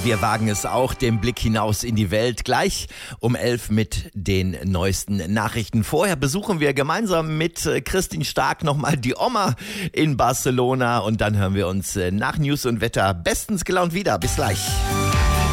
Wir wagen es auch, den Blick hinaus in die Welt. Gleich um 11 mit den neuesten Nachrichten. Vorher besuchen wir gemeinsam mit Christine Stark nochmal die Oma in Barcelona. Und dann hören wir uns nach News und Wetter bestens gelaunt wieder. Bis gleich.